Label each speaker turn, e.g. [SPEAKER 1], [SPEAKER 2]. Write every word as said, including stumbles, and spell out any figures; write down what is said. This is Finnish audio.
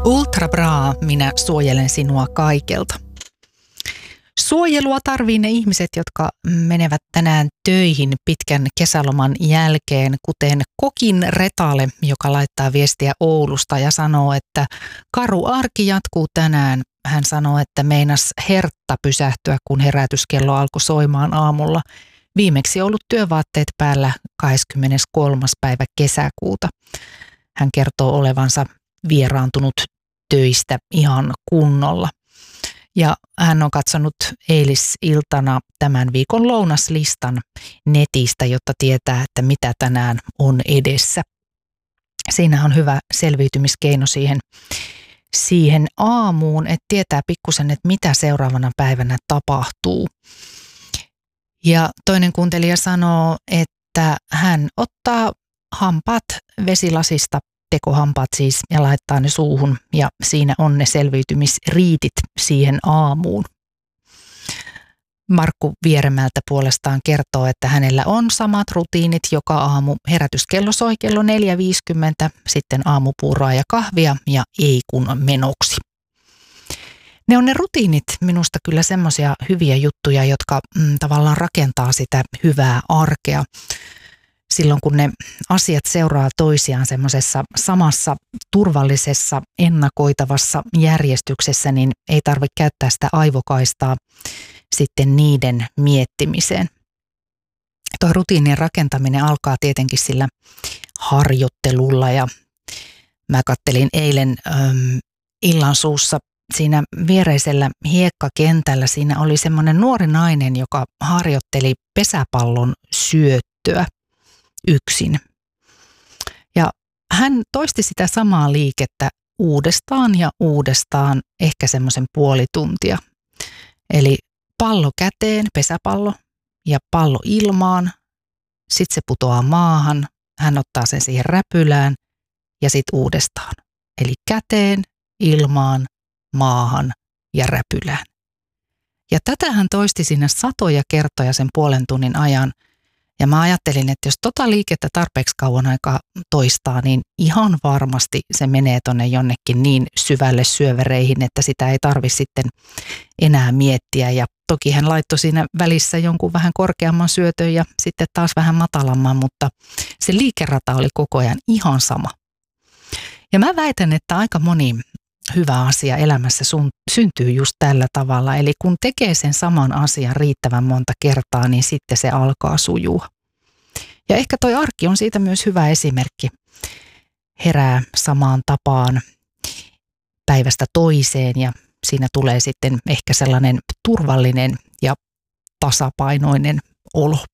[SPEAKER 1] Ultra Bra, minä suojelen sinua kaikelta. Suojelua tarvii ne ihmiset, jotka menevät tänään töihin pitkän kesäloman jälkeen, kuten Kokin Retale, joka laittaa viestiä Oulusta ja sanoo, että karu arki jatkuu tänään. Hän sanoo, että meinas hertta pysähtyä, kun herätyskello alkoi soimaan aamulla. Viimeksi ollut työvaatteet päällä kahdeskymmeneskolmas päivä kesäkuuta. Hän kertoo olevansa vieraantunut töistä ihan kunnolla. Ja hän on katsonut eilisiltana tämän viikon lounaslistan netistä, jotta tietää, että mitä tänään on edessä. Siinä on hyvä selviytymiskeino siihen, siihen aamuun, että tietää pikkusen, että mitä seuraavana päivänä tapahtuu. Ja toinen kuuntelija sanoo, että hän ottaa hampaat vesilasista, tekohampaat siis, ja laittaa ne suuhun, ja siinä on ne selviytymisriitit siihen aamuun. Markku Vieremältä puolestaan kertoo, että hänellä on samat rutiinit joka aamu. Herätyskello soi kello neljä viisikymmentä, sitten aamupuuroa ja kahvia ja ei kun menoksi. Ne on ne rutiinit minusta kyllä semmoisia hyviä juttuja, jotka mm, tavallaan rakentaa sitä hyvää arkea. Silloin kun ne asiat seuraa toisiaan semmoisessa samassa turvallisessa, ennakoitavassa järjestyksessä, niin ei tarvitse käyttää sitä aivokaistaa sitten niiden miettimiseen. Tuo rutiinin rakentaminen alkaa tietenkin sillä harjoittelulla, ja mä kattelin eilen äm, illan suussa siinä viereisellä hiekkakentällä. Siinä oli semmoinen nuori nainen, joka harjoitteli pesäpallon syöttöä yksin. Ja hän toisti sitä samaa liikettä uudestaan ja uudestaan, ehkä semmoisen puoli tuntia. Eli pallo käteen, pesäpallo, ja pallo ilmaan, sitten se putoaa maahan, hän ottaa sen siihen räpylään ja sitten uudestaan. Eli käteen, ilmaan, maahan ja räpylään. Ja tätä hän toisti siinä satoja kertoja sen puolen tunnin ajan. Ja mä ajattelin, että jos tota liikettä tarpeeksi kauan aikaa toistaa, niin ihan varmasti se menee tonne jonnekin niin syvälle syövereihin, että sitä ei tarvitse sitten enää miettiä. Ja toki hän laittoi siinä välissä jonkun vähän korkeamman syötön ja sitten taas vähän matalamman, mutta se liikerata oli koko ajan ihan sama. Ja mä väitän, että aika moni hyvä asia elämässä sun, syntyy just tällä tavalla. Eli kun tekee sen saman asian riittävän monta kertaa, niin sitten se alkaa sujua. Ja ehkä toi arki on siitä myös hyvä esimerkki. Herää samaan tapaan päivästä toiseen, ja siinä tulee sitten ehkä sellainen turvallinen ja tasapainoinen olo.